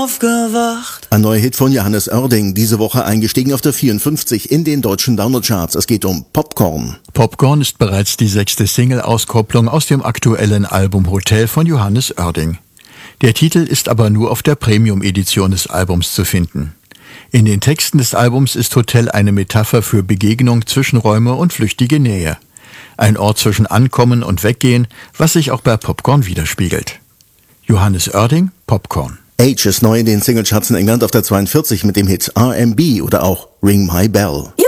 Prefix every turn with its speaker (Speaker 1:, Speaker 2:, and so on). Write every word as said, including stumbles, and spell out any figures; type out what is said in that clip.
Speaker 1: aufgewacht.
Speaker 2: Ein neuer Hit von Johannes Oerding, diese Woche eingestiegen auf der vierundfünfzig in den deutschen Downloadcharts. Es geht um Popcorn.
Speaker 3: Popcorn ist bereits die sechste Single-Auskopplung aus dem aktuellen Album Hotel von Johannes Oerding. Der Titel ist aber nur auf der Premium-Edition des Albums zu finden. In den Texten des Albums ist Hotel eine Metapher für Begegnung, Zwischenräume und flüchtige Nähe. Ein Ort zwischen Ankommen und Weggehen, was sich auch bei Popcorn widerspiegelt. Johannes Oerding, Popcorn.
Speaker 2: Age ist neu in den Singlecharts in England auf der zweiundvierzig mit dem Hit R and B oder auch Ring My Bell.